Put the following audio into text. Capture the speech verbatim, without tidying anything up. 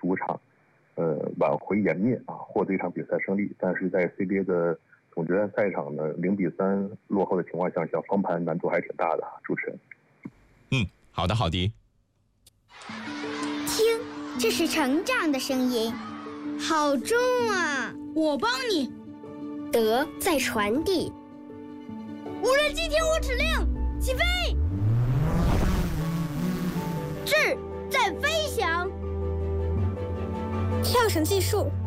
主场，呃，挽回颜面啊，获得一场比赛胜利。但是在 C B A 的总决赛赛场呢，零比三落后的情况下，想封盘难度还挺大的。主持人， 嗯，好的，郝迪。 听，这是成长的声音，好重啊！ 我帮你。 德在传递。 无人机听我指令，起飞！ 智在飞翔。 跳绳技术